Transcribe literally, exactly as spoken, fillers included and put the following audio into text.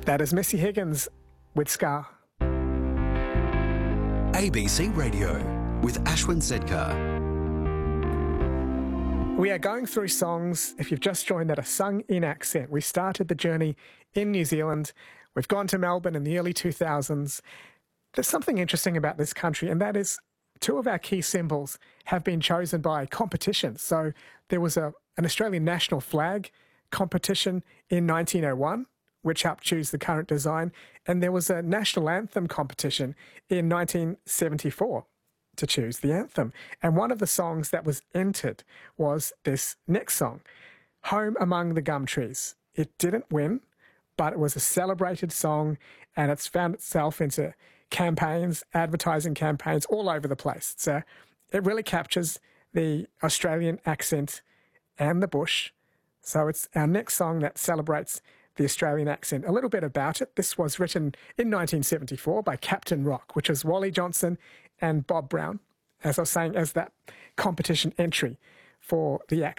That is Missy Higgins with Scar. A B C Radio with Ashwin Sedkar. We are going through songs, if you've just joined, that are sung in accent. We started the journey in New Zealand. We've gone to Melbourne in the early two thousands. There's something interesting about this country, and that is two of our key symbols have been chosen by competitions. So there was a, an Australian national flag competition in nineteen oh one, which helped choose the current design, and there was a national anthem competition in nineteen seventy-four to choose the anthem. And one of the songs that was entered was this next song, Home Among the Gum Trees. It didn't win, but it was a celebrated song, and it's found itself into campaigns, advertising campaigns all over the place. So it really captures the Australian accent and the bush. So it's our next song that celebrates the Australian accent. A little bit about it. This was written in nineteen seventy-four by Captain Rock, which was Wally Johnson and Bob Brown, as I was saying, as that competition entry for the accent.